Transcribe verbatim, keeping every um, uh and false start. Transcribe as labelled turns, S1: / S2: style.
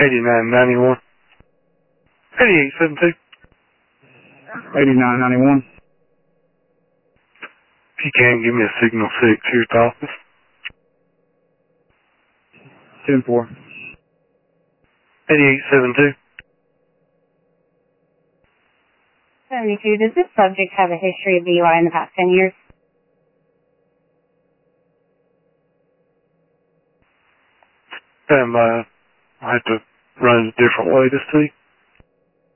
S1: eighty-nine ninety-one. eighty-eight seventy-two.
S2: eighty-nine ninety-one.
S1: If you can, give me a signal six here at the office.
S2: ten four.
S1: eighty-eight seventy-two.
S3: seventy-two. Does this subject have a history of D U I in the past ten years?
S1: Um, uh, I have to run it a different way to see.